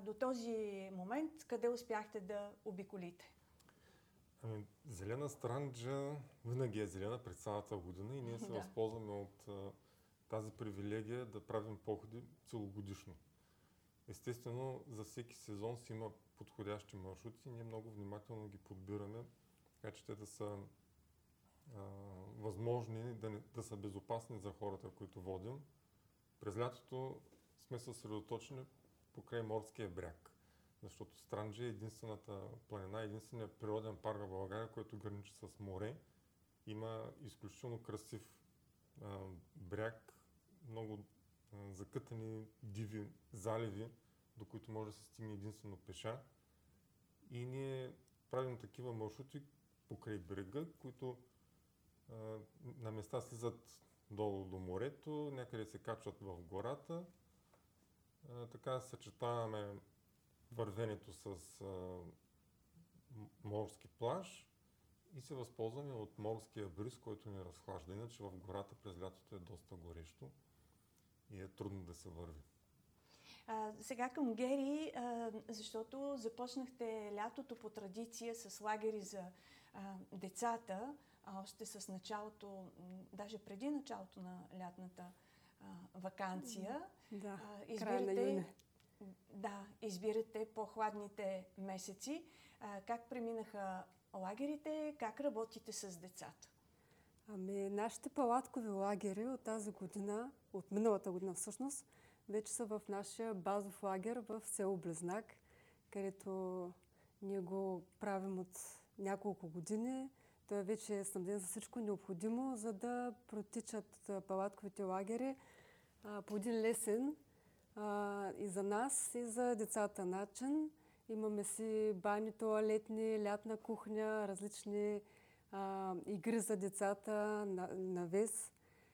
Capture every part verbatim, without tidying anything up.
до този момент къде успяхте да обиколите? Ами, Зелена Странджа винаги е зелена през цялата година и ние се Да. възползваме от а, тази привилегия да правим походи целогодишно. Естествено, за всеки сезон си има подходящи маршрути и ние много внимателно ги подбираме, така че те да са а, възможни, да, не, да са безопасни за хората, които водим. През лятото сме съсредоточени покрай морския бряг, защото Странджа е единствената планина, единственият природен парк в България, който граничи с море. Има изключително красив а, бряг, много а, закътани диви заливи, до които може да се стигне единствено пеша. И ние правим такива маршрути покрай брега, които а, на места слизат долу до морето, някъде се качват в гората. А, така съчетаваме вървенето с а, морски плаж и се възползваме от морския бриз, който ни разхлажда. Иначе в гората през лятото е доста горещо и е трудно да се върви. А, сега към Гери, а, защото започнахте лятото по традиция с лагери за а, децата, а още с началото, даже преди началото на лятната а, ваканция. Да, а, края на юни. Да, избирате по-хладните месеци. А, как преминаха лагерите, как работите с децата? Ами, нашите палаткови лагери от тази година, от миналата година всъщност, вече са в нашия базов лагер в село Близнак, където ние го правим от няколко години. Той вече е снабден за всичко необходимо, за да протичат палатковите лагери а, по един лесен а, и за нас, и за децата начин. Имаме си бани, тоалетни, лятна кухня, различни а, игри за децата, навес.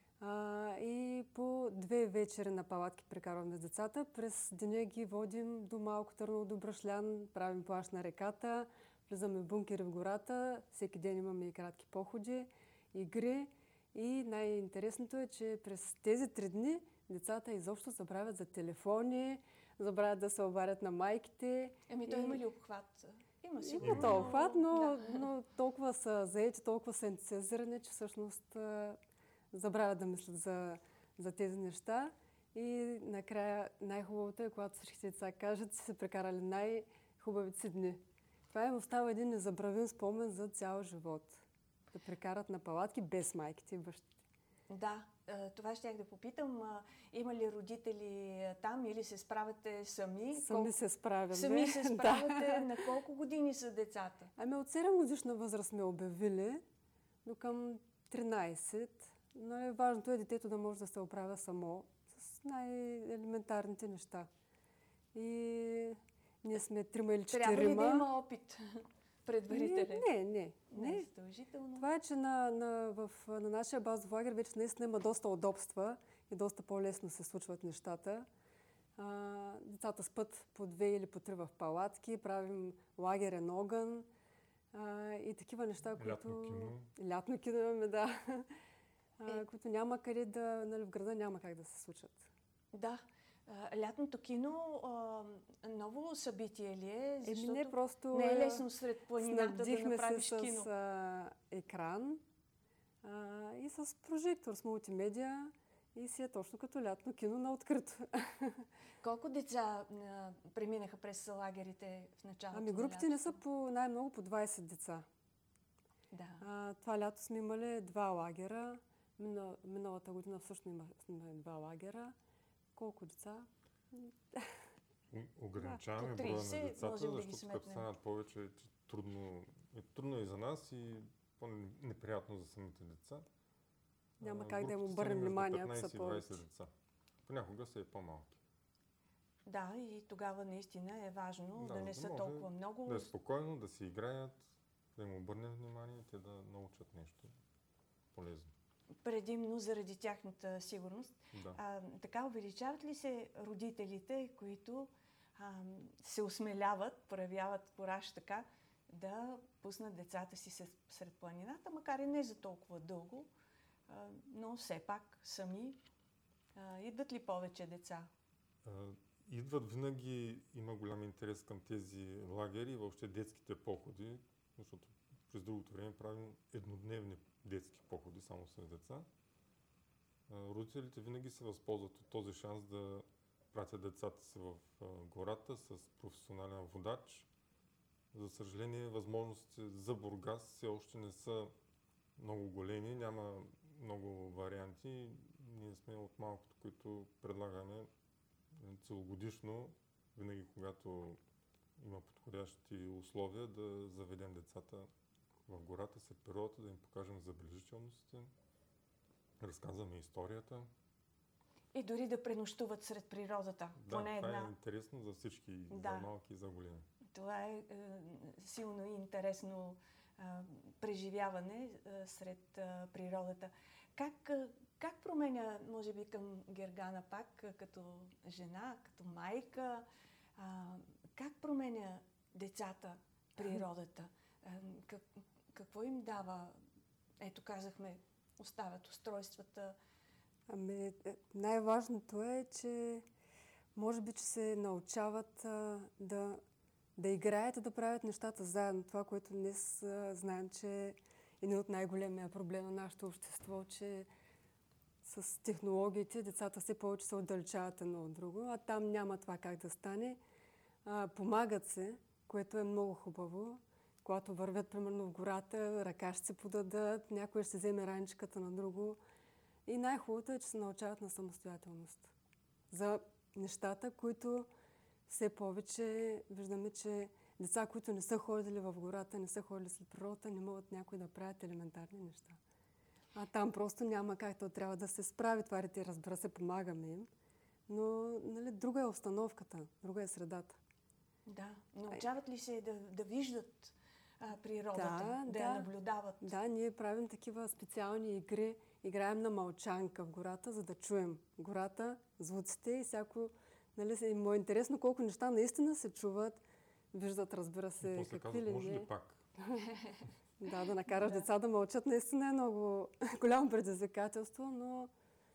А, и по две вечери на палатки прекарваме с децата. През деня ги водим до Малко Търново, до Брашлян, правим плаж на реката, влизаме в бункери в гората. Всеки ден имаме и кратки походи, игри. И най-интересното е, че през тези три дни децата изобщо забравят за телефони, забравят да се обадят на майките. Еми, той и... има ли обхват? Има си. Има то обхват, но, да. но толкова са заети, толкова са ентусиазирани, че всъщност забравят да мислят за, за тези неща. И накрая най-хубавото е, когато всички деца кажат, че са прекарали най-хубавите си дни. Това им остава един незабравим спомен за цял живот. Да прекарат на палатки без майките и бащите. Да, това щях да попитам. Има ли родители там или се справяте сами? Сами Колко... се справяме. Сами се справяте. Да. На колко години са децата? Ами от седем годишна възраст сме обявили, до към тринайсет. Но важното е детето да може да се оправя само с най-елементарните неща. И ние сме трима или четирима. Трябва ли да има опит предварителен? Не, не, не. Не е задължително. Това е, че на, на, в, на нашия базов лагер вече наистина има доста удобства и доста по-лесно се случват нещата. А, децата спят по две или по три в палатки, правим лагерен огън а, и такива неща, които... Лятно кино. Лятно кино имаме, да. А, е... които няма къде да... Нали, в града няма как да се случат. Да. Лятното кино а, ново събитие ли е? Защото не, просто не е лесно сред планината да направиш се кино. с а, екран а, и с прожектор, с мултимедия и си е точно като лятно кино на открито. Колко деца а, преминаха през лагерите в началото? Ами групите не са по, най-много по двайсет деца. Да. А, това лято сме имали два лагера. Мина, миналата година всъщност имахме два лагера. Колко деца? Ограничаваме да, броя на децата, да защото като станат повече е трудно, е трудно и за нас и по-неприятно за самите деца. Няма как да им обърнем внимание, ако са повече. Деца. Понякога са и по-малки. Да, и тогава наистина е важно да, да не са да толкова много. Да е спокойно, да си играят, да им обърнем внимание и те да научат нещо полезно. Предимно заради тяхната сигурност. Да. А, така увеличават ли се родителите, които а, се осмеляват, проявяват кораж така, да пуснат децата си сред планината, макар и не за толкова дълго, а, но все пак сами. А, идват ли повече деца? А, идват винаги, има голям интерес към тези лагери и въобще детските походи, защото през другото време правим еднодневни детски походи само с деца. Родителите винаги се възползват от този шанс да пратят децата си в гората с професионален водач. За съжаление, възможностите за Бургас все още не са много големи, няма много варианти. Ние сме от малкото, които предлагаме целогодишно, винаги когато има подходящи условия, да заведем децата в гората, след природата, да им покажем забележителностите, разказваме историята. И дори да пренощуват сред природата. Да, поне това една. е интересно за всички, Да. за малки и за големи. Това е, е силно и интересно е, преживяване е, сред е, природата. Как, е, как променя, може би към Гергана пак, е, като жена, като майка, е, как променя децата природата? Е, как, какво им дава? Ето казахме, оставят устройствата. Ами, най-важното е, че може би, че се научават а, да, да играят и да правят нещата заедно. Това, което днес а, знаем, че е един от най-големия проблем на нашето общество, че с технологиите децата все повече се отдалечават едно от друго, а там няма това как да стане. А, помагат се, което е много хубаво. Когато вървят, примерно, в гората, ръка ще се подадат, някой ще вземе раничката на друго. И най-хубавото е, че се научават на самостоятелност. За нещата, които все повече виждаме, че деца, които не са ходили в гората, не са ходили след природата, не могат някои да правят елементарни неща. А там просто няма как, то трябва да се справи това дете, разбира се, помагаме им. Но, нали, друга е обстановката, друга е средата. Да. Научават ли се да, да виждат а, природата, Да, да, да. я наблюдават? Да, ние правим такива специални игри. Играем на мълчанка в гората, за да чуем гората, звуците и всяко... Нали, му е интересно колко неща наистина се чуват, виждат, разбира се, И после какви казват, ли може не. ли пак? Да, да накараш Да. деца да мълчат, наистина е много голямо предизвикателство, но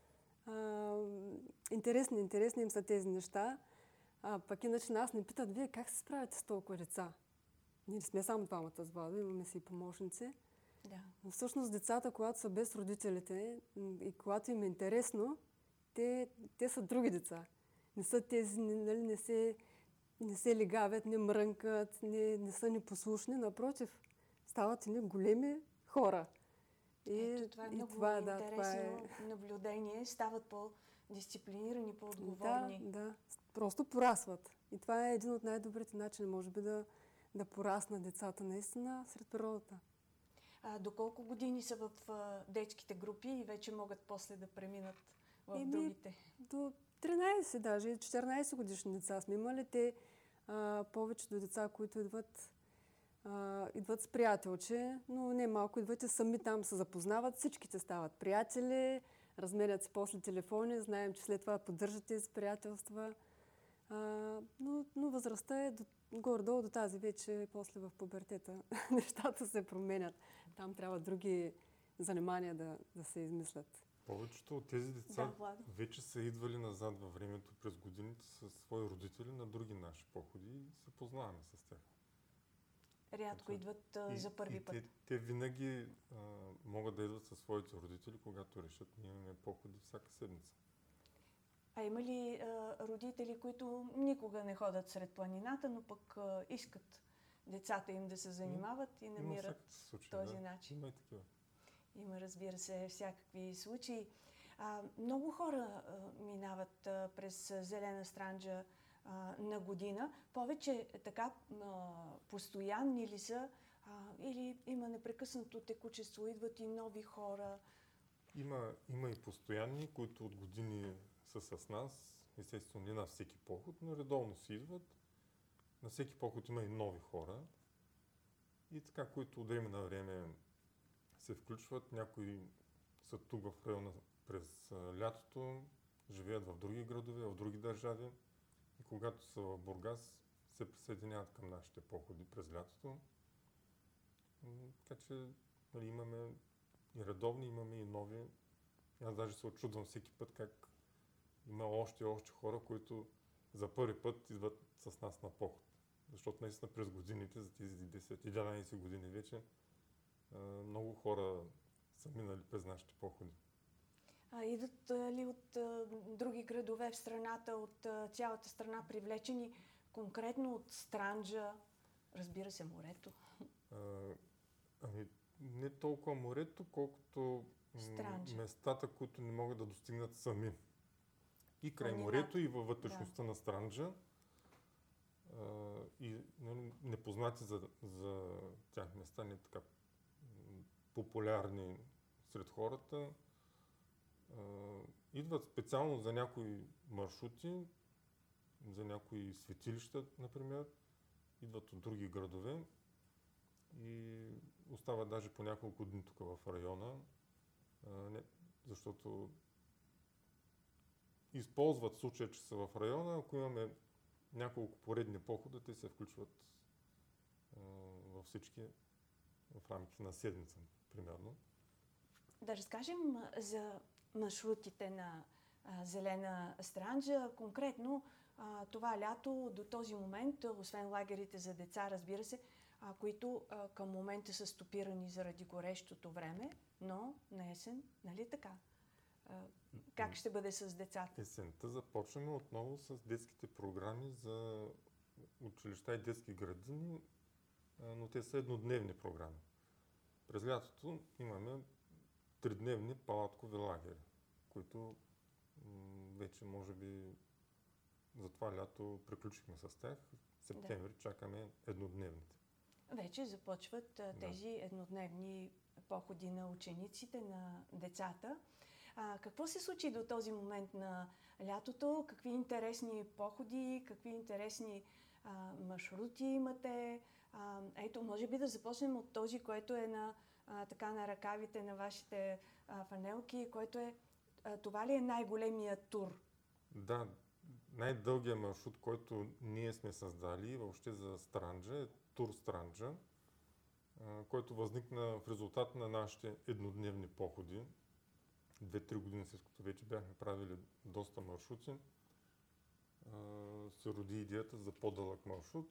а, интересни, интересни им са тези неща. А, пък иначе нас не питат, вие как се справяте с толкова деца? Ние не сме само двамата с Владо, имаме си и помощници. Да. Но всъщност децата, когато са без родителите и когато им е интересно, те, те са други деца. Не са тези, нали, не се, не се лигавят, не мрънкат, не, не са непослушни. Напротив, стават едни големи хора. И, Ето, това е и много това, да, интересно това е... наблюдение. Стават по-дисциплинирани, по-отговорни. Да, да. Просто порасват. И това е един от най-добрите начини, може би, да, да пораснат децата наистина сред природата. А, до колко години са в а, детските групи и вече могат после да преминат в Еми, другите? До тринайсет, даже четиринайсет годишни деца сме имали. Те а, повечето деца, които идват, а, идват с приятелче, но не малко идват и сами там се запознават. Всичките стават приятели, разменят си после телефони, знаем, че след това поддържат тези приятелства. А, но, но възрастта е до, горе-долу до тази вече, после в пубертета нещата се променят. Там трябва други занимания да, да се измислят. Повечето от тези деца Да, Владо. вече са идвали назад във времето през годините със свои родители на други наши походи и се познаваме с тях. Рядко Значи, идват а, И, за първи и път. те, те винаги а, могат да идват със своите родители, когато решат. Ние имаме походи всяка седмица. А има ли а, родители, които никога не ходят сред планината, но пък а, искат децата им да се занимават и Има намират всякакви случаи, този да. начин? Има и такива. Има, разбира се, всякакви случаи. А, много хора а, минават а, през Зелена Странджа а, на година. Повече така а, постоянни ли са а, или има непрекъснато текучество, идват и нови хора? Има, има и постоянни, които от години са с нас. Естествено, не на всеки поход, но редовно си идват. На всеки поход има и нови хора. И така, които от време на време се включват. Някои са тук в района през а, лятото, живеят в други градове, в други държави. И когато са в Бургас, се присъединяват към нашите походи през лятото. М, Така че, нали, имаме и редовни, имаме и нови. Аз даже се очудвам всеки път как има още и още хора, които за първи път идват с нас на поход. Защото наистина през годините, за тези десет-единайсет години вече, много хора са минали през нашите походи. А, идват ли от а, други градове в страната, от а, цялата страна, привлечени конкретно от Странджа, разбира се, морето? А, ами, не толкова морето, колкото Странджа. местата, които не могат да достигнат сами. И край Планината. морето, и във вътрешността Да. на Странджа. А, и нали, непознати за, за тях места, не така м, популярни сред хората. Uh, идват специално за някои маршрути, за някои светилища, например, идват от други градове и остават даже по няколко дни тук в района, uh, не, защото използват случая, че са в района. Ако имаме няколко поредни похода, те се включват uh, във всички в рамките на седмица, примерно. Да разкажем а, за маршрутите на а, Зелена Странджа. Конкретно а, това лято до този момент, освен лагерите за деца, разбира се, а, които а, към момента са стопирани заради горещото време, но на есен, нали така? А, как ще бъде с децата? Есента започваме отново с детските програми за училища и детски градини, но те са еднодневни програми. През лятото имаме тридневни палаткови лагери, които м- вече може би за това лято приключихме с тях. В септември да. Чакаме еднодневните. Вече започват а, тези да. еднодневни походи на учениците, на децата. А, какво се случи до този момент на лятото? Какви интересни походи, какви интересни а, маршрути имате? А, ето, може би да започнем от този, който е на а, така на ръкавите на вашите а, фанелки, който е, а, това ли е най-големият тур? Да, най-дългият маршрут, който ние сме създали въобще за Странджа е тур Странджа, а, който възникна в резултат на нашите еднодневни походи. Две-три години след като вече бяхме правили доста маршрути, а, се роди идеята за по-дълъг маршрут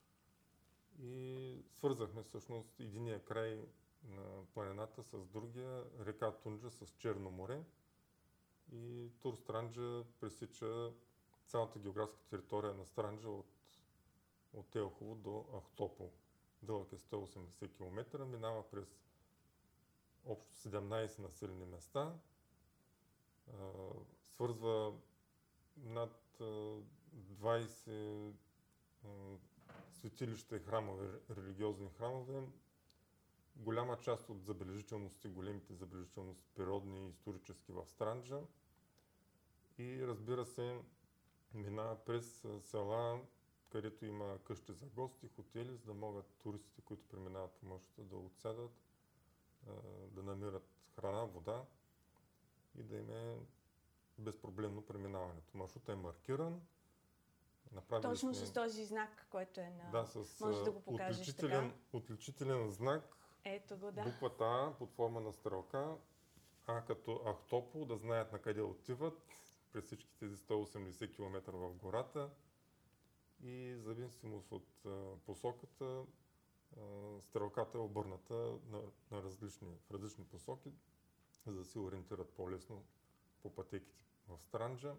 и свързахме всъщност единия край на планината с другия, река Тунджа с Черно море, и тур Странджа пресича цялата географска територия на Странджа от, от Елхово до Ахтопол. Дълъг е сто и осемдесет километра, минава през общо седемнайсет населени места, Uh, свързва над uh, двайсет uh, светилища и храмове, религиозни храмове. Голяма част от забележителности, големите забележителности, природни и исторически в Странджа. И разбира се, минава през села, където има къщи за гости, хотели, за да могат туристите, които преминават по маршрута, да отсядат, uh, да намират храна, вода и да им е безпроблемно преминаването. Маршрутът е маркиран. Точно сме... с този знак, който е на... Да, с може да го покажеш отличителен, така. отличителен знак. Ето го, да. Буквата А под форма на стрелка, А като Ахтопол, да знаят на къде отиват през всички тези сто и осемдесет километра в гората. И в зависимост от а, посоката, а, стрелката е обърната на, на различни, в различни посоки, за да се ориентират по-лесно по пътеките в Странджа.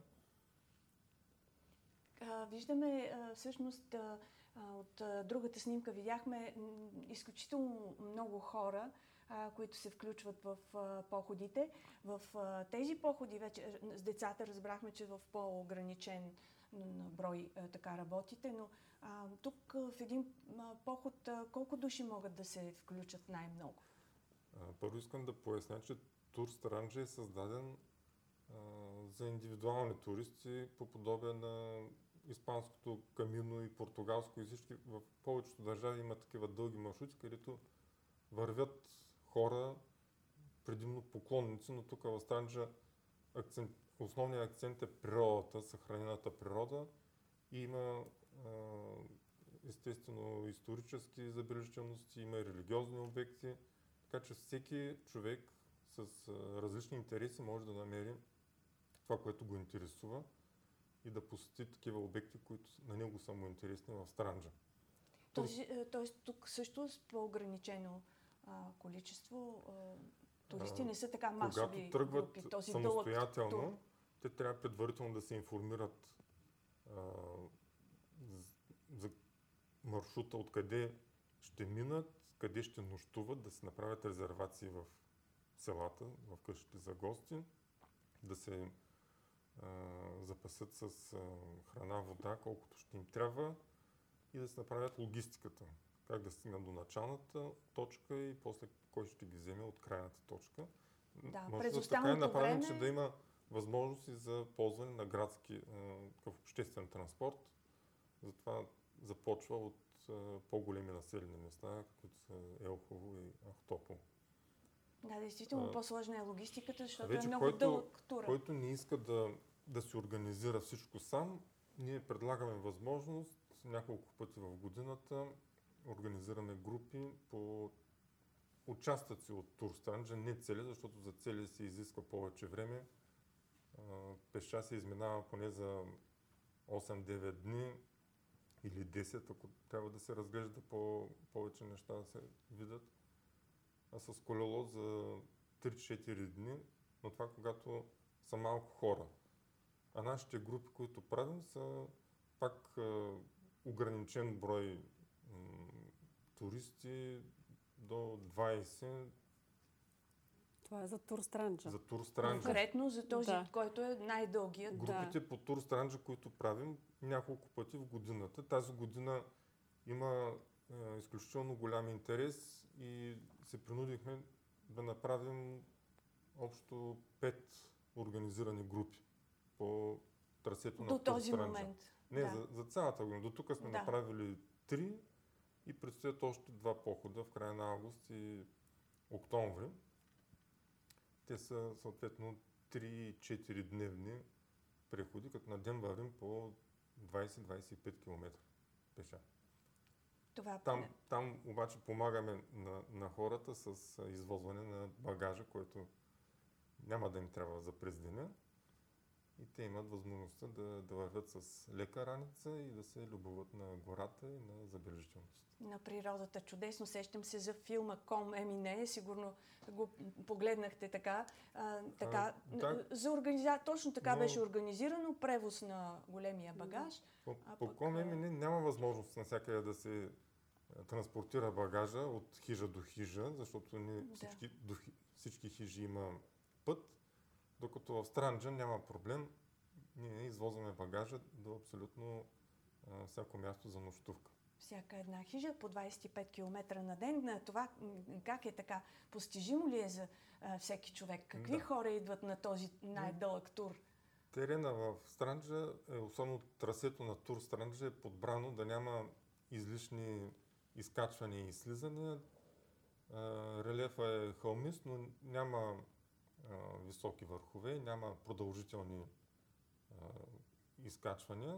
А, виждаме а, всъщност а, от а, другата снимка видяхме м, изключително много хора, а, които се включват в а, походите. В а, тези походи вече с децата разбрахме, че в по-ограничен брой а, така работите, но а, тук а, в един а, поход а, колко души могат да се включат най-много? А, първо искам да поясня, че тур Странджа е създаден а, за индивидуални туристи по подобие на испанското камино и португалско, и всички. В повечето държави има такива дълги маршрути, където вървят хора, предимно поклонници, но тук в Странджа акцент, основният акцент е природата, съхранената природа, и има а, естествено исторически забележителности, има и религиозни обекти, така че всеки човек с а, различни интереси може да намери това, което го интересува. и да посети такива обекти, които на него са му интересни в Странджа. Този, тоест тук също с по-ограничено а, количество а, туристи не са така масови Когато тръгват групи. Този самостоятелно, дълъг те трябва предварително да се информират а, за маршрута, откъде ще минат, къде ще нощуват, да се направят резервации в селата, в къщите за гости, да се а, запасят с а, храна, вода, колкото ще им трябва и да се направят логистиката. Как да стигнат до началната точка и после кой ще ги вземе от крайната точка. Да, Може през да така е направен, време... че да има възможности за ползване на градски а, обществен транспорт. Затова започва от а, по-големи населени места, като са Елхово и Ахтопол. Да, действително а, по-сложна е логистиката, защото вече е много който, дълъг тура. Който не иска да, да си организира всичко сам, ние предлагаме възможност няколко пъти в годината организираме групи по участъци от Тур Странджа, не цели, защото за цели се изисква повече време. Пеша се изминава поне за осем-девет дни или десет, ако трябва да се разглежда по повече неща да се видят. А с колело за три-четири дни, но това когато са малко хора. А нашите групи, които правим, са пак ограничен брой м- туристи до двайсет. Това е за Тур Странджа. За Тур Странджа. Конкретно за този, Да. който е най-дългият. Групите Да. по Тур Странджа, които правим няколко пъти в годината. Тази година има е, изключително голям интерес и се принудихме да направим общо пет организирани групи по трасето на До Тур този Странджа. момент. Не, да. за, за цялата година. До тук сме Да. направили три и предстоят още два похода в края на август и октомври. Те са съответно три-четири дневни преходи, като на ден вървим по двайсет-двайсет и пет километра пеша. Това Там, там обаче помагаме на, на хората с извозване на багажа, който няма да им трябва за през деня. И те имат възможността да, да вървят с лека раница и да се любоват на гората и на забележителност. На природата. Чудесно. Сещам се за филма Ком Емине. Сигурно го погледнахте така. А, така а, да, за организа... Точно така но... беше организирано. Превоз на големия багаж. По, а по пък, Ком Емине няма възможност навсякъде да се транспортира багажа от хижа до хижа, защото не Да. всички, до, всички хижи има път. Докато в Странджа няма проблем, ние извозваме багажа до абсолютно а, всяко място за нощувка. Всяка една хижа по двайсет и пет километра на ден. Това как е така? Постижимо ли е за а, всеки човек? Какви Да. хора идват на този най-дълъг тур? Терена в Странджа, е, особено трасето на Тур Странджа, е подбрано да няма излишни изкачвания и слизания. А, релефа е хълмист, но няма а, високи върхове, няма продължителни а, изкачвания.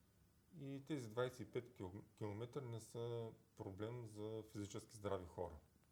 И тези двайсет и пет километра не са проблем за физически здрави хора.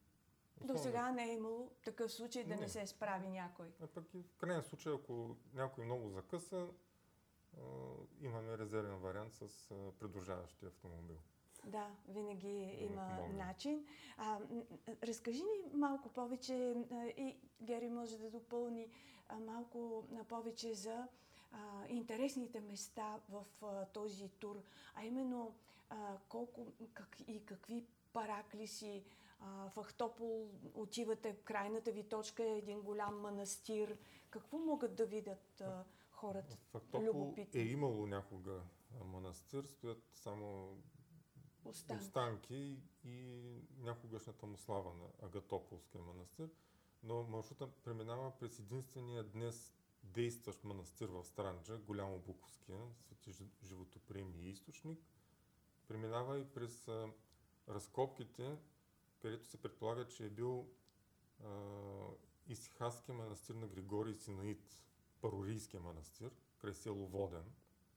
До сега не е имало такъв случай да не, Не. се справи някой. А пък и в крайния случай, ако някой много закъса, а, имаме резервен вариант с а, придружаващия автомобил. Да, винаги Да има помогне. начин. А, м, разкажи ни малко повече а, и Гери може да допълни а, малко а, повече за а, интересните места в а, този тур, а именно а, колко как, и какви параклиси. А, в Ахтопол отивате, крайната ви точка е един голям манастир. Какво могат да видят а, хората? В Ахтопол любопитни? е имало някога а, манастир, стоят само Останки. останки и някогашната му слава на Агатополския манастир, но маршрута преминава през единствения днес действащ манастир в Странджа, Голямо Буковския, Свети Животоприем и източник. Преминава и през а, разкопките, където се предполага, че е бил а, исихастския манастир на Григорий Синаит, Парорийския манастир, край село Воден.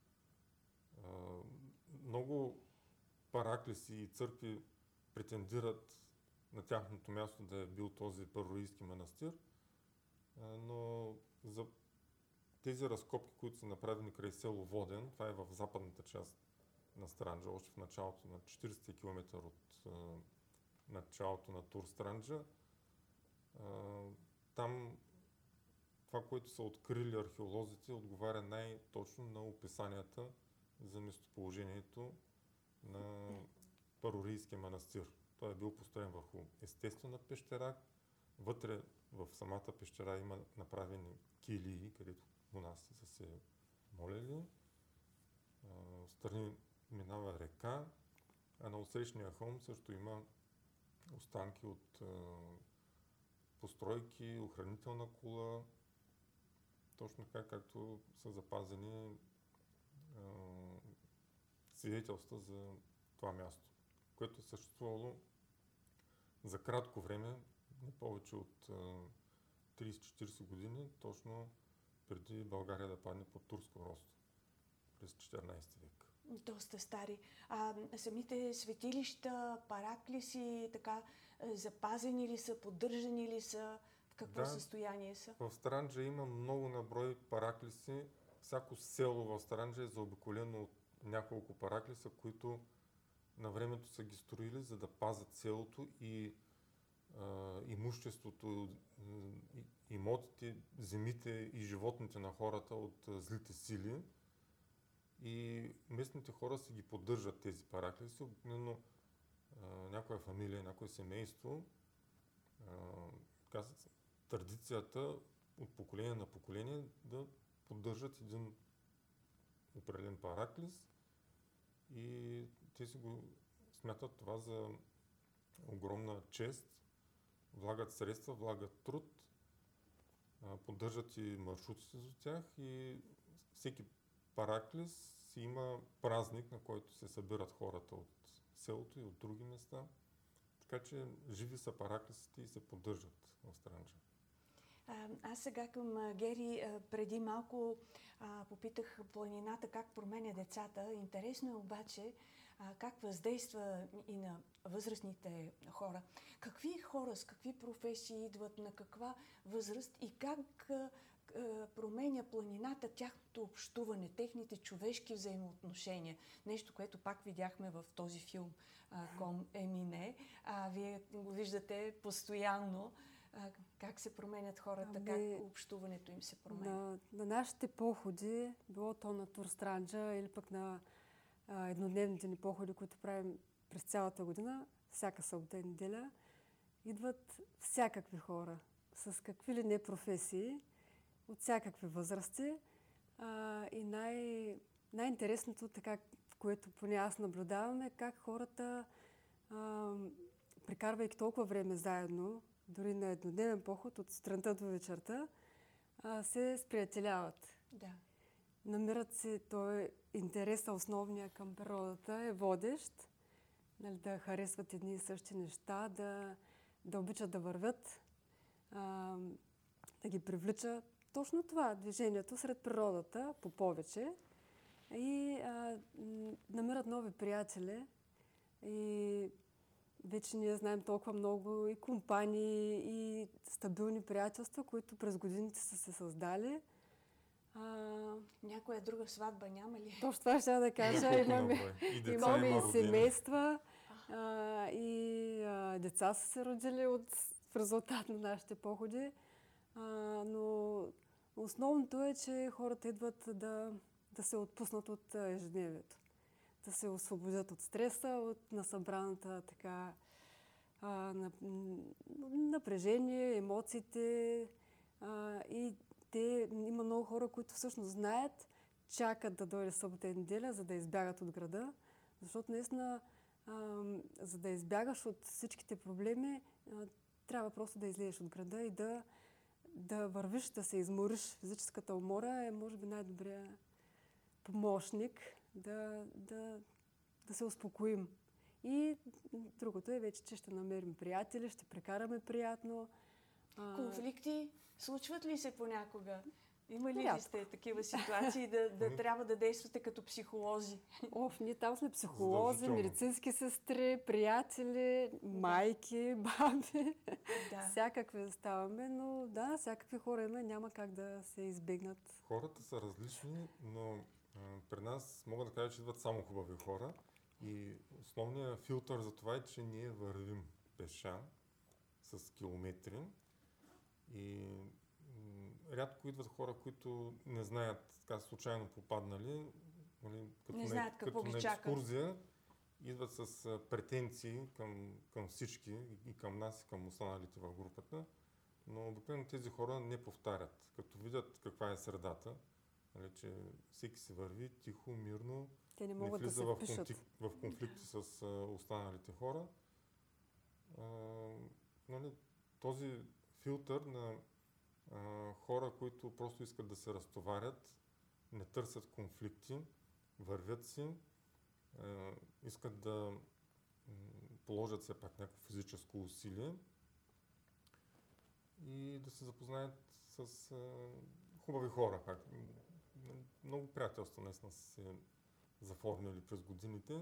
А, много параклиси и църкви претендират на тяхното място да е бил този парорийски манастир, а, но за тези разкопки, които са направени край село Воден, това е в западната част на Странджа, още в началото на четиридесети километър от а, началото на Тур Странджа. А, там това, което са открили археолозите, отговаря най-точно на описанията за местоположението на Парорийския манастир. Той е бил построен върху естествена пещера. Вътре в самата пещера има направени килии, където монасите са се молили. Страни минава река, а на отсрещния хълм също има останки от постройки, охранителна кула, точно така, както са запазени а, свидетелства за това място, което е съществувало за кратко време, не повече от тридесет-четиридесет години, точно преди България да падне под турско робство през четиринадесети век. Доста стари. А самите светилища, параклиси, така, запазени ли са, поддържани ли са, в какво да, състояние са? В Странджа има много наброй параклиси. Всяко село в Странджа е заобиколено от няколко параклиса, които на времето са ги строили, за да пазят селото и а, имуществото, и, имотите, земите и животните на хората от а, злите сили. И местните хора си ги поддържат тези параклиси. Обикновено някоя фамилия, някое семейство, а, казват, традицията от поколение на поколение да поддържат един определен параклис и те си го смятат това за огромна чест, влагат средства, влагат труд, а, поддържат и маршрутите за тях и всеки параклис си има празник, на който се събират хората от селото и от други места. Така че живи са параклисите и се поддържат в Странджа. А, аз сега към Гери а, преди малко а, попитах планината как променя децата. Интересно е обаче а, как въздейства и на възрастните хора. Какви хора с какви професии идват, на каква възраст и как а, променя планината тяхното общуване, техните човешки взаимоотношения. Нещо, което пак видяхме в този филм Ком Емине. А вие го виждате постоянно. А, как се променят хората, ами, как общуването им се променя? На, на нашите походи, било то на Тур Странджа или пък на а, еднодневните ни походи, които правим през цялата година, всяка събота и неделя, идват всякакви хора, с какви ли не професии, от всякакви възрасти. А, и най- най-интересното, така, в което поне аз наблюдавам, е как хората, а, прекарвайки толкова време заедно, дори на еднодневен поход от сутринта до вечерта, а, се сприятеляват. Да. Намират се, той интереса основния към природата е водещ, нали, да харесват едни и същи неща, да, да обичат да вървят, а, да ги привлича точно това, движението сред природата по повече. И а, намират нови приятели. И вече ние знаем толкова много и компании, и стабилни приятелства, които през годините са се създали. А... Някоя друга сватба няма ли? Точно това ще да кажа. Имаме и, деца, имаме има и семейства, а, и а, деца са се родили от, в резултат на нашите походи. А, но основното е, че хората идват да, да се отпуснат от ежедневието. Да се освободят от стреса, от насъбраната така а, напрежение, емоциите. А, и те, има много хора, които всъщност знаят, чакат да дойде събота и неделя, за да избягат от града. Защото наистина, а, за да избягаш от всичките проблеми, а, трябва просто да излезеш от града и да, да вървиш, да се измориш. Физическата умора е, може би, най-добрият помощник да, да, да се успокоим. И другото е вече, че ще намерим приятели, ще прекараме приятно. Конфликти случват ли се понякога? Има ли Рядко. сте такива ситуации да, да трябва да действате като психолози? Оф, ние там сме психолози, Задължително. медицински сестри, приятели, майки, баби. Да. Всякакви ставаме, но да, всякакви хора има, няма как да се избегнат. Хората са различни, но а, при нас мога да кажа, че идват само хубави хора. И основният филтър за това е, че ние вървим пеша с километри. И м, рядко идват хора, които не знаят, така случайно попаднали, нали, като, Не на, знаят какво като ги на чака. екскурзия, идват с а, претенции към, към всички, и към нас, и към останалите в групата. Но обикновено тези хора не повтарят. Като видят каква е средата, нали, че всеки се върви тихо, мирно, Те не не могат да влиза се в, впишат. конфликт, в конфликти с а, останалите хора. А, нали, този филтър на а, хора, които просто искат да се разтоварят, не търсят конфликти, вървят си, а, искат да м, положат все пак някакво физическо усилие и да се запознаят с а, хубави хора. Пак. Много приятелства наистина са се заформили през годините.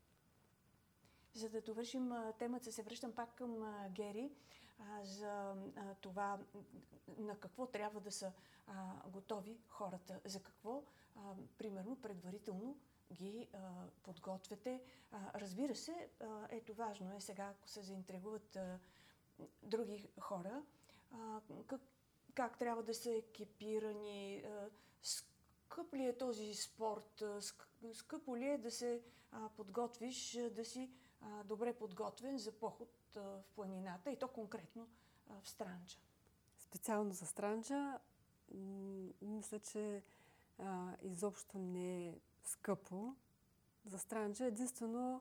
За да довършим а, темата, се връщам пак към а, Гери, а, за а, това на какво трябва да са а, готови хората, за какво, а, примерно, предварително ги а, подготвяте. А, разбира се, а, ето важно е сега, ако се заинтригуват а, други хора, а, как, как трябва да са екипирани, а, скъп ли е този спорт, а, ск- скъпо ли е да се а, подготвиш, а, да си а, добре подготвен за поход а, в планината и то конкретно а, в Странджа. Специално за Странджа, м, мисля, че а, изобщо не е скъпо. За Странджа единствено,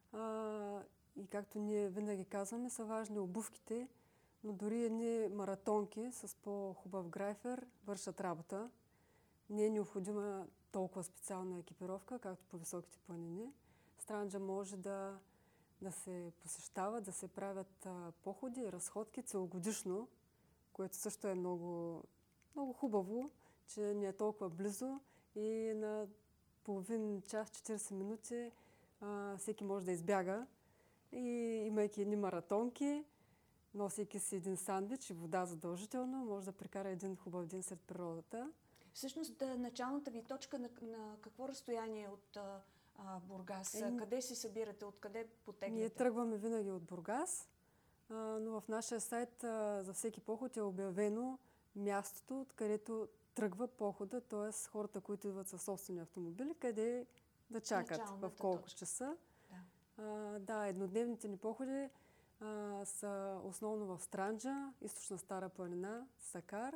а, и както ние винаги казваме, са важни обувките, но дори едни маратонки с по-хубав грайфер вършат работа. Не е необходима толкова специална екипировка, както по високите планини. Странджа може да, да се посещава, да се правят а, походи, разходки целогодишно, което също е много, много хубаво, че не е толкова близо и на половин час, четирийсет минути а, всеки може да избяга. И имайки едни маратонки, носейки си един сандвич и вода задължително, може да прекара един хубав ден сред природата. Всъщност, а, началната ви точка на, на какво разстояние от а, а, Бургас? Е, Къде се събирате? Откъде потегляте? Ние тръгваме винаги от Бургас, а, но в нашия сайт а, за всеки поход е обявено мястото, откъдето тръгва похода, т.е. хората, които идват със собствени автомобили, къде да чакат, Началната в колко точка. часа. Да. А, да, еднодневните ни походи а, са основно в Странджа, източна Стара планина, Сакар.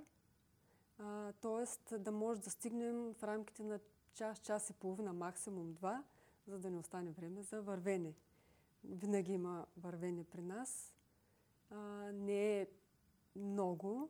А, тоест да може да стигнем в рамките на час, час и половина, максимум два, за да не остане време за вървене. Винаги има вървене при нас. А, не е много,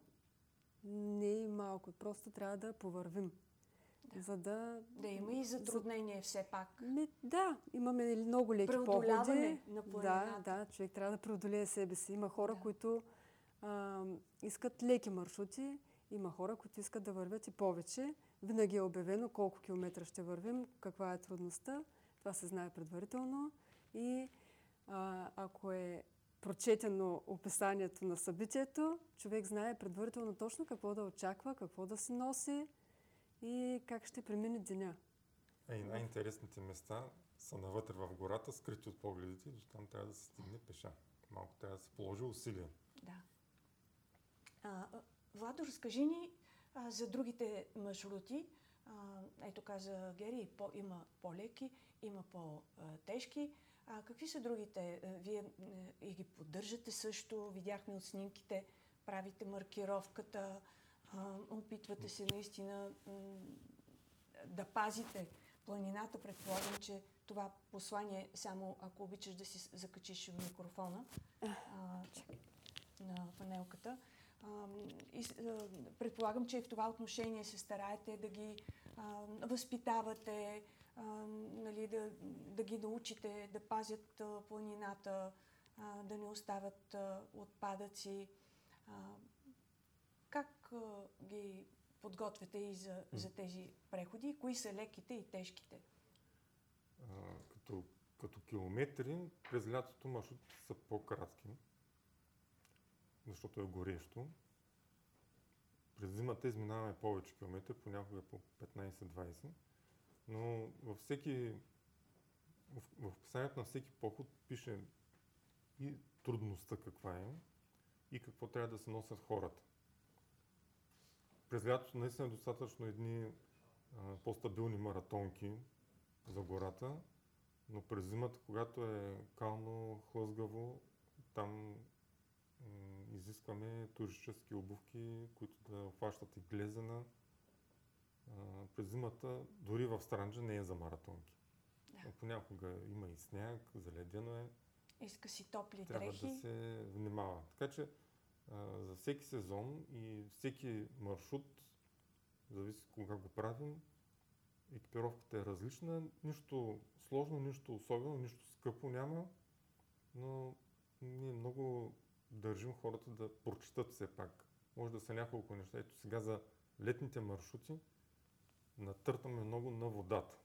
не е малко, просто трябва да повървим. Да. За да... Да има и затруднение все пак. Ми, да, имаме много леки Преодоляване походи. на Да, планината. да, човек трябва да преодолее себе си. Има хора, Да. които а, искат леки маршрути, има хора, които искат да вървят и повече. Винаги е обявено колко километра ще вървим, каква е трудността. Това се знае предварително. И а, ако е прочетено описанието на събитието, човек знае предварително точно какво да очаква, какво да си носи и как ще премине деня. А и най-интересните места са навътре в гората, скрити от погледите, защото там трябва да се стигне пеша. Малко трябва да се положи усилие. Да. А, Владо, разкажи ни а, за другите маршрути. А, ето каза Гери, по, има по-леки, има по-тежки. А, какви са другите? А, вие а, и ги поддържате също, видяхме от снимките, правите маркировката, а, опитвате се наистина м, да пазите планината. Предполагам, че това послание, само ако обичаш да си закачиш в микрофона а, на панелката. А, и, а, предполагам, че и в това отношение се стараете да ги а, възпитавате, а, нали, да, да ги научите да пазят а, планината, а, да не оставят а, отпадъци. А, как а, ги подготвяте и за, за тези преходи? Кои са леките и тежките? А, като, като километри, през лятото маршрутите са по-кратки, защото е горещо. През зимата изминаваме повече километри, понякога по петнайсет-двайсет, но във всеки, в, в описанието на всеки поход пише и трудността каква е и какво трябва да се носят хората. През лятото наистина е достатъчно едни а, по-стабилни маратонки за гората, но през зимата, когато е кално, хлъзгаво, там м- изискваме туристически обувки, които да обхващат и глезена. А, през зимата, дори в Странджа, не е за маратонки. Да. Понякога има и сняг, заледено е. Иска си топли Трябва дрехи. да се внимава. Така че а, за всеки сезон и всеки маршрут, зависи кога го правим, екипировката е различна. Нищо сложно, нищо особено, нищо скъпо няма, но ние много държим хората да прочитат все пак. Може да са няколко неща. Ето сега за летните маршрути натъртаме много на водата.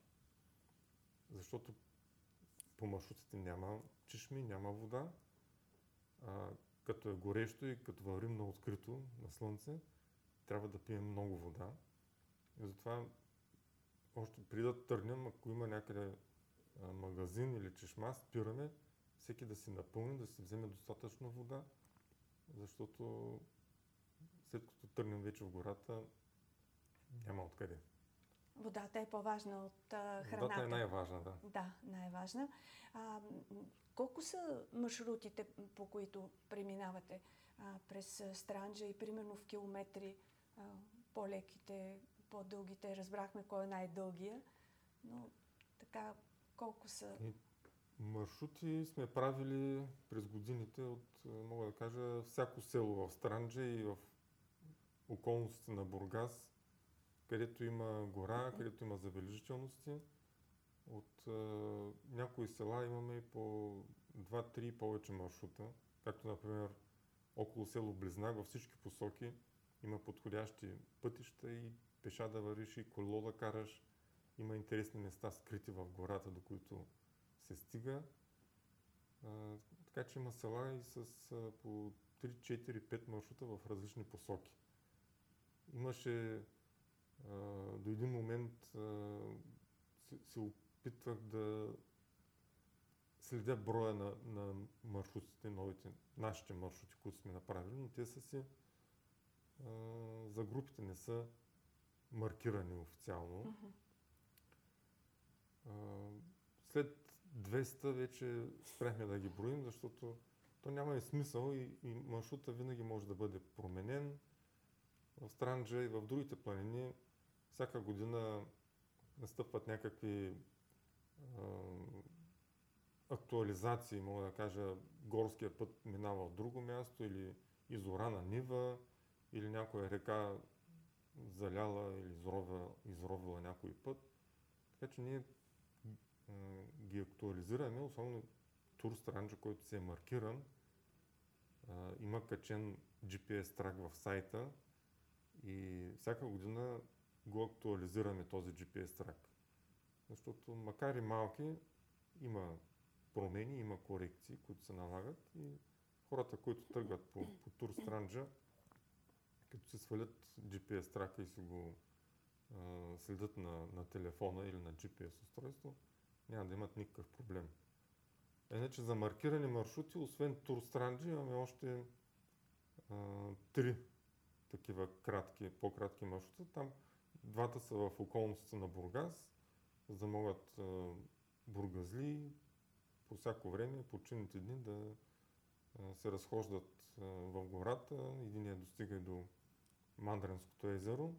Защото по маршрутите няма чешми, няма вода. А, като е горещо и като вървим на открито, на слънце, трябва да пием много вода. И затова още преди да тръгнем, ако има някъде а, магазин или чешма, спираме всеки да си напълни, да си вземе достатъчно вода, защото след като тръгнем вече в гората, няма откъде. Водата е по-важна от а, храната. Водата е най-важна, да. Да, най-важна. А, колко са маршрутите, по които преминавате а, през Странджа и примерно в километри? А, по-леките, по-дългите, разбрахме кой е най-дългия, но така колко са? И маршрути сме правили през годините от, мога да кажа, всяко село в Странджа и в околностите на Бургас, където има гора, където има забележителности. От е, някои села имаме и по два-три повече маршрута, както например около село Близнак във всички посоки има подходящи пътища и пеша да вървиш и колело да караш. Има интересни места скрити в гората, до които се стига. А, така че има села и с а, по три-четири-пет маршрута в различни посоки. Имаше а, до един момент а, се, се опитвах да следя броя на, на маршрутите, новите, нашите маршрути, които сме направили, но те са си а, за групите не са маркирани официално. Mm-hmm. А, след двеста вече спряхме да ги броим, защото то няма и смисъл и, и маршрута винаги може да бъде променен. В Странджа и в другите планини всяка година настъпват някакви а, актуализации, мога да кажа, горския път минава в друго място или изорана нива, или някоя река заляла или изровила, изровила някой път. Така че ние а, ги актуализираме, особено Тур Странджа, който се е маркиран. А, има качен джи пи ес трак в сайта и всяка година го актуализираме този джи пи ес трак. Защото макар и малки, има промени, има корекции, които се налагат и хората, които тръгват по, по Тур Странджа, като си свалят джи пи ес трака и си го а, следят на, на телефона или на джи пи ес устройство, няма да имат никакъв проблем. Иначе за маркирани маршрути, освен Тур Странджа, имаме още а, три такива кратки, по-кратки маршрута. Там двата са в околностите на Бургас, за да могат а, бургазли по всяко време, по чинните дни да а, се разхождат а, в гората. Единият достига и до Мандренското езеро.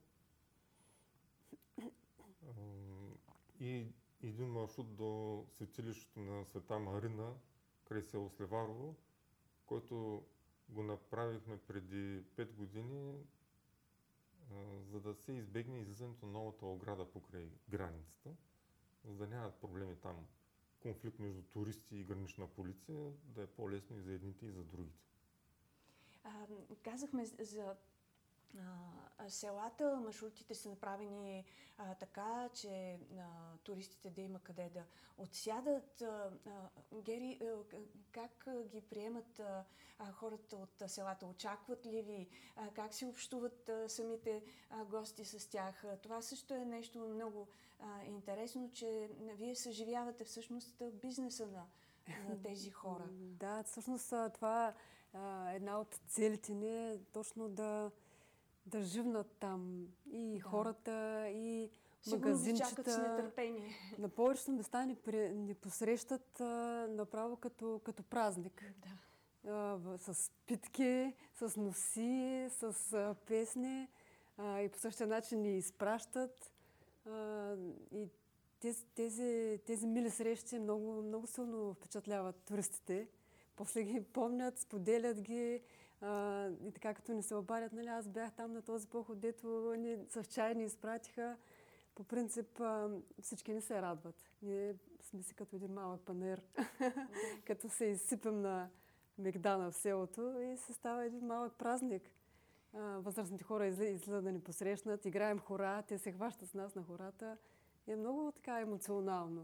А, и един маршрут до светилището на Света Марина, край село Сливарово, който го направихме преди пет години, а, за да се избегне излизането на новата ограда покрай границата, за да нямат проблеми там, конфликт между туристи и гранична полиция, да е по-лесно и за едните и за другите. А, казахме за а, селата, маршрутите са направени а, така, че а, туристите да има къде да отсядат. А, а, Гери, а, как а, ги приемат а, а, хората от а, селата? Очакват ли ви? А, как си общуват а, самите а, гости с тях? А, това също е нещо много а, интересно, че вие съживявате всъщност бизнеса на, на тези хора. Да, всъщност а, това е една от целите ни, е точно да да живнат там и Да. хората, и Сигурно ви чакат с магазинчета. нетърпение. На повечето места ни, при, ни посрещат а, направо като, като празник. Да. А, в, с питки, с носи, с а, песни а, и по същия начин ни изпращат. А, и тези, тези, тези мили срещи много, много силно впечатляват туристите. После ги помнят, споделят ги. Uh, и така, като ни се обадят, нали, аз бях там на този поход, дето ни с чай ни изпратиха. По принцип, uh, всички ни се радват. Ние сме си като един малък панер, като се изсипем на мегдана в селото и се става един малък празник. Uh, възрастните хора излизат да ни посрещнат, играем хора, те се хващат с нас на хората. И е много така емоционално.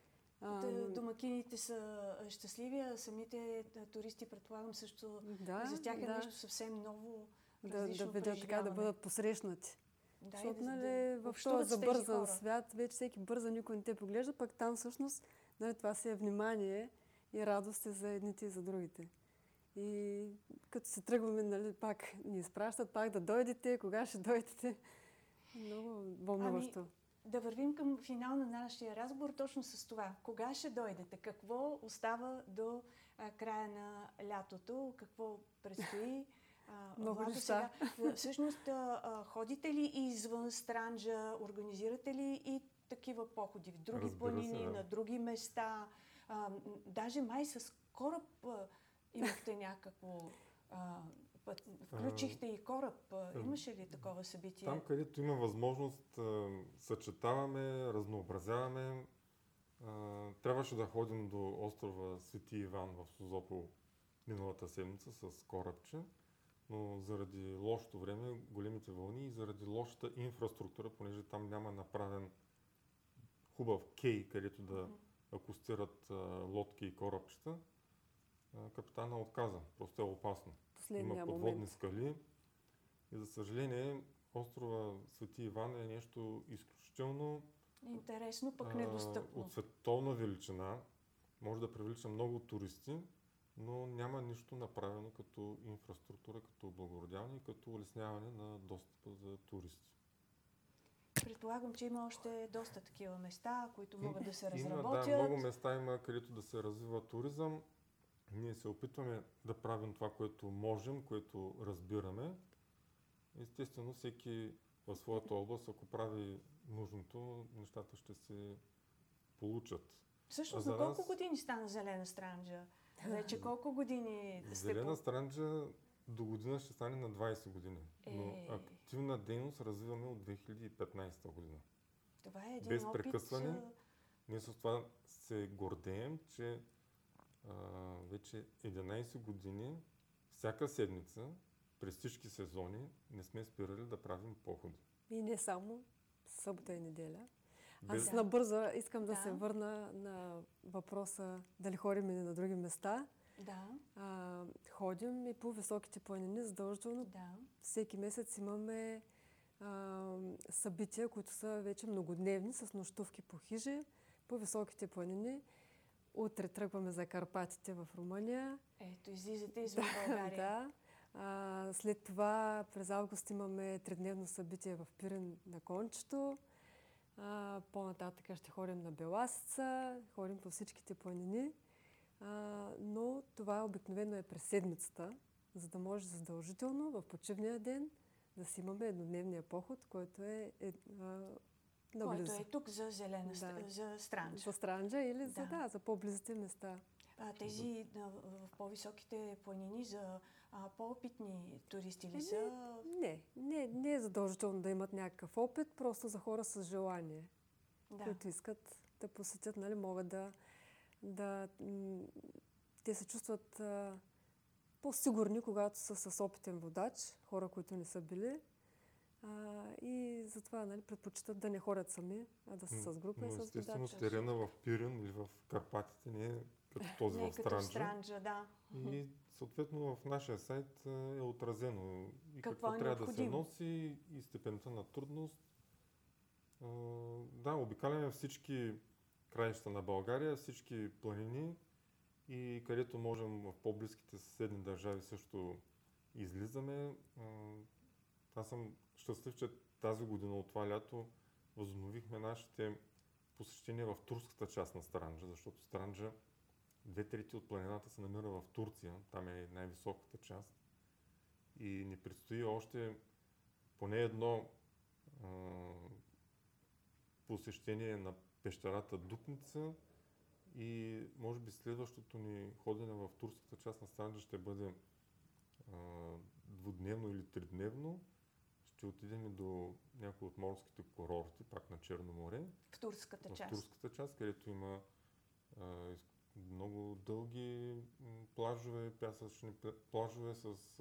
Uh, Домакините са щастливи, а самите туристи, предполагам, също да, за тях е да. нещо съвсем ново, да, различно да видят така, да бъдат посрещнати. Да, защото, да, нали, да в общуват този с тези забързан хора. свят, вече всеки бърза, никой не те поглежда, пък там всъщност, нали, това си е внимание и радост за едните и за другите. И като се тръгваме, нали, пак ни изпращат, пак да дойдете, кога ще дойдете. Много вълнуващо. Ами, да вървим към финал на нашия разговор точно с това. Кога ще дойдете? Какво остава до а, края на лятото? Какво предстои? А, Много Владо, неща. сега, всъщност, а, а, ходите ли извън Странджа? Организирате ли и такива походи в други Разбира планини, се, да. на други места? А, м, даже май с кораб а, имахте някакво... А, път, включихте и кораб. А, имаше ли такова събитие? Там, където има възможност, а, съчетаваме, разнообразяваме. А, трябваше да ходим до острова Свети Иван в Созопол миналата седмица с корабче, но заради лошото време, големите вълни и заради лошата инфраструктура, понеже там няма направен хубав кей, където да акустират а, лодки и корабчета, а, капитана отказа. Просто е опасно. Последния Има подводни момент. скали и за съжаление острова Свети Иван е нещо изключително Интересно, пък а, недостъпно. от световна величина. Може да привлича много туристи, но няма нищо направено като инфраструктура, като облагородяване и като улесняване на достъпа за туристи. Предполагам, че има още доста такива места, които могат да се Има, разработят. да, много места има, където да се развива туризъм. Ние се опитваме да правим това, което можем, което разбираме. Естествено, всеки в своята област, ако прави нужното, нещата ще се получат. Всъщност, А на за колко нас- години стана Зелена Странджа? Вече колко години сте Зелена по... Странджа до година ще стане на двайсет години, но Е. активна дейност развиваме от две хиляди и петнайсета година. Това е един без опит... прекъсване. а, Ние с това се гордеем, че а, вече единайсет години, всяка седмица, през всички сезони, не сме спирали да правим походи. И не само събота и неделя. Аз Без- набързо искам да, Да. се върна на въпроса дали ходим и на други места. Да, А, ходим и по високите планини, задължително. да. Всеки месец имаме а, събития, които са вече многодневни, с нощувки по хижи, по високите планини. Утре тръгваме за Карпатите в Румъния. Ето, излизате извън България. Да. А, след това през август имаме тридневно събитие в Пирин на Кончето. А, по-нататък ще ходим на Беласица, ходим по всичките планини. А, но това обикновено е през седмицата, за да може задължително в почивния ден да си имаме еднодневния поход, който е, е а, наблизо. Който е тук за Зелена, Да. да. за Странджа. За Странджа или за, Да. да, за по-близите места. А, тези а, в по-високите планини за а, по-опитни туристи ли Еми, са? Не, не, не е задължително да имат някакъв опит, просто за хора с желание, Да. които искат да посетят, нали, могат да, да м, те се чувстват а, по-сигурни, когато са с опитен водач, хора, които не са били. А, и затова, нали, предпочитат да не ходят сами, а да са с група и Но с естествено водач. терена в Пирин или в Карпатите не е като този Не в като в Странджа. Странджа, да. И съответно в нашия сайт е отразено и Какво какво, е трябва да се необходимо? носи, и степента на трудност. А, да, обикаляме всички краища на България, всички планини и където можем в по-близките съседни държави също излизаме. А, аз съм щастлив, че тази година от това лято възобновихме нашите посещения в турската част на Странджа, защото Странджа две трети от планината се намира в Турция, там е най-високата част и ни предстои още поне едно а, посещение на пещерата Дупница и може би следващото ни ходене в турската част на Странджа ще бъде а, двудневно или тридневно. Ще отидем и до някои от морските курорти, пак на Черно море. В турската В част. турската част, където има а, много дълги м, плажове, пясъчни пла- плажове с а,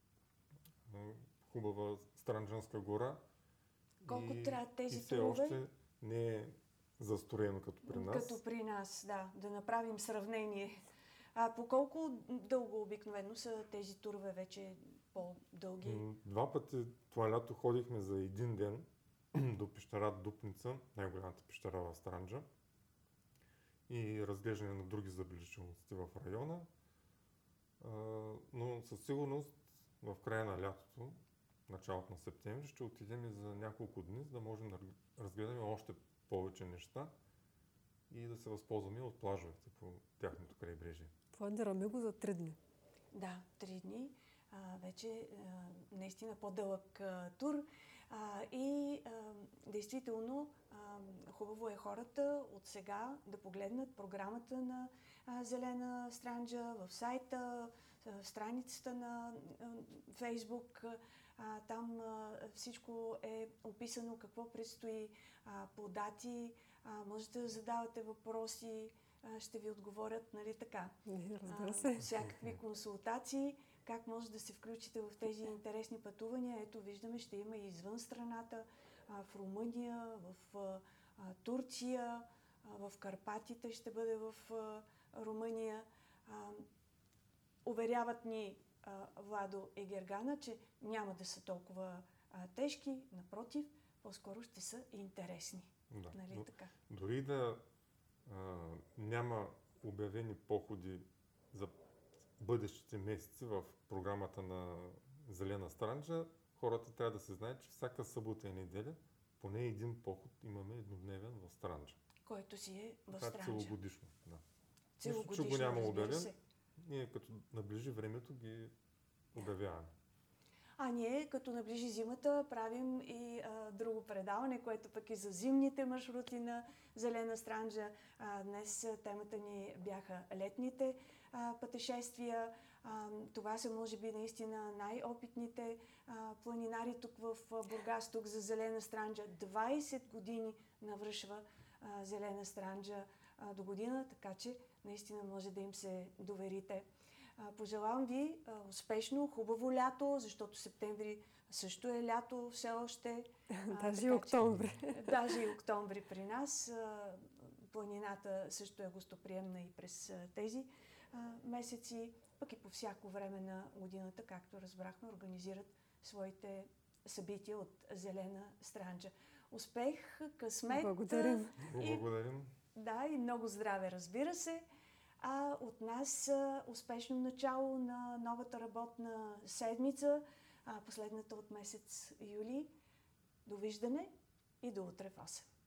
а, хубава Странджанска гора. Колко и, трябва тези и все турове? още не е застроено като при нас. Като при нас, да. Да направим сравнение. А по колко дълго обикновено са тези турове вече по-дълги? М, Два пъти това лято ходихме за един ден до пещера Дупница, най-голямата пещера в Странджа, и разглеждане на други забележителности в района. А, но със сигурност в края на лятото, началото на септември, ще отидем и за няколко дни, за да можем да разгледаме още повече неща и да се възползваме от плажовете по тяхното крайбрежие. Планираме го за три дни. Да, три дни. А, вече а, наистина по-дълъг а, тур. А, и а, действително а, хубаво е хората от сега да погледнат програмата на а, Зелена Странджа в сайта, в страницата на а, Фейсбук. А, там а, всичко е описано какво предстои а, по дати. А, можете да задавате въпроси, а, ще ви отговорят, нали така? Не, разбира А, се. всякакви консултации, как може да се включите в тези интересни пътувания. Ето, виждаме, ще има и извън страната, а, в Румъния, в а, а, Турция, а, в Карпатите ще бъде в а, Румъния. А, уверяват ни а, Владо и Гергана, че няма да са толкова а, тежки, напротив, по-скоро ще са интересни. Да. Нали Но така? дори да а, няма обявени походи за бъдещите месеци в програмата на Зелена Странджа, хората трябва да се знаят, че всяка събота и неделя поне един поход имаме еднодневен в Странджа. Който си е в Това е Странджа. целогодишно. Да. Целогодишно, Нищо, че го няма разбира обявен, се. ние като наближи времето ги обявяваме. А ние, като наближи зимата, правим и а, друго предаване, което пък е за зимните маршрути на Зелена Странджа. А, днес а, темата ни бяха летните а, пътешествия. А, това са, може би, наистина най-опитните а, планинари тук в а, Бургас, тук за Зелена Странджа. двайсет години навършва а, Зелена Странджа а, до година, така че наистина може да им се доверите. Пожелавам ви а, успешно, хубаво лято, защото септември също е лято все още. А, Даже и така октомври. че- Даже и октомври при нас. А, планината също е гостоприемна и през а, тези а, месеци, пък и по всяко време на годината, както разбрахме, организират своите събития от Зелена Странджа. Успех, късмет. Благодарим. И, Благодарим. да, и много здраве, разбира се. А от нас а, успешно начало на новата работна седмица, а, последната от месец юли. Довиждане и до утре в осем.